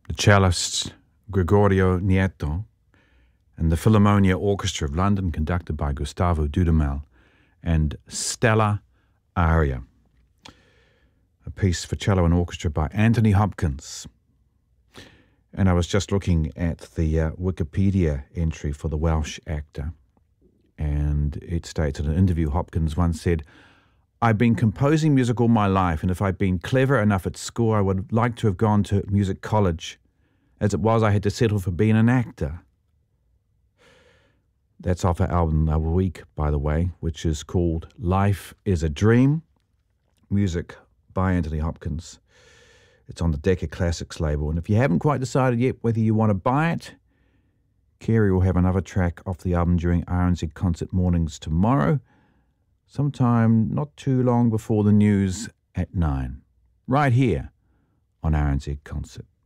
the cellist Gregorio Nieto, and the Philharmonia Orchestra of London, conducted by Gustavo Dudamel, and Stella Aria, a piece for cello and orchestra by Anthony Hopkins. And I was just looking at the Wikipedia entry for the Welsh actor, and it states in an interview, Hopkins once said, "I've been composing music all my life, and if I'd been clever enough at school, I would like to have gone to music college. As it was, I had to settle for being an actor." That's off our album of the week, by the way, which is called Life is a Dream, music by Anthony Hopkins. It's on the Decca Classics label. And if you haven't quite decided yet whether you want to buy it, Kerry will have another track off the album during RNZ Concert Mornings tomorrow, sometime not too long before the news at 9, right here on RNZ Concert.